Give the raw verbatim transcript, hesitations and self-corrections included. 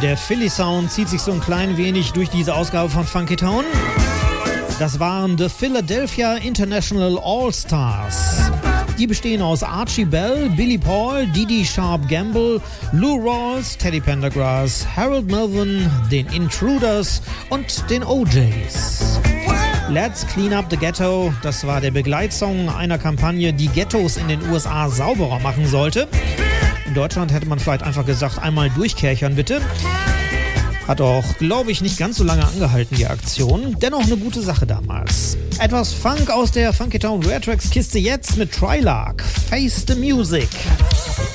Der Philly Sound zieht sich so ein klein wenig durch diese Ausgabe von Funky Town. Das waren The Philadelphia International All-Stars. Die bestehen aus Archie Bell, Billy Paul, Didi Sharp Gamble, Lou Rawls, Teddy Pendergrass, Harold Melvin, den Intruders und den O Js. Let's Clean Up the Ghetto, das war der Begleitsong einer Kampagne, die Ghettos in den U S A sauberer machen sollte. In Deutschland hätte man vielleicht einfach gesagt, einmal durchkerchern bitte. Hat auch, glaube ich, nicht ganz so lange angehalten, die Aktion. Dennoch eine gute Sache damals. Etwas Funk aus der Funky Town Rare Tracks Kiste jetzt mit Trilark. Face the Music.